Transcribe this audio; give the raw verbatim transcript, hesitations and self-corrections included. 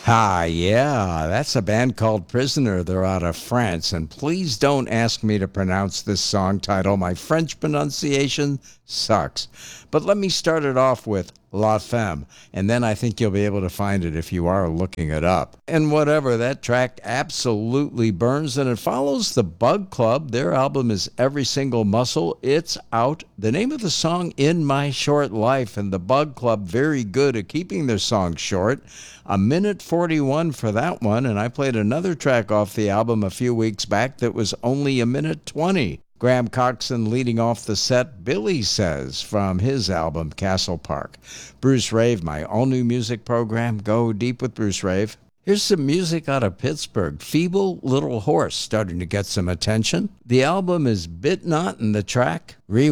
Ah, yeah, that's a band called Prisoner. They're out of France. And please don't ask me to pronounce this song title. My French pronunciation sucks. But let me start it off with La Femme, and then I think you'll be able to find it if you are looking it up. And whatever, that track absolutely burns, and it follows the Bug Club. Their album is Every Single Muscle. It's out. The name of the song, In My Short Life, and the Bug Club, very good at keeping their songs short. A minute forty-one for that one, and I played another track off the album a few weeks back that was only a minute twenty. Graham Coxon leading off the set, Billy Says, from his album Castle Park. Bruce Rave, my all-new music program. Go deep with Bruce Rave. Here's some music out of Pittsburgh. Feeble Little Horse starting to get some attention. The album is Bit Not, and the track, Re